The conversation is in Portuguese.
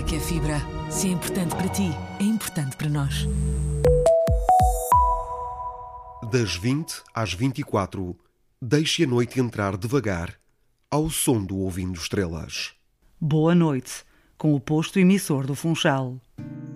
que é fibra. Se é importante para ti, é importante para nós. Das 20 às 24, deixe a noite entrar devagar ao som do Ouvindo Estrelas. Boa noite, com o posto emissor do Funchal.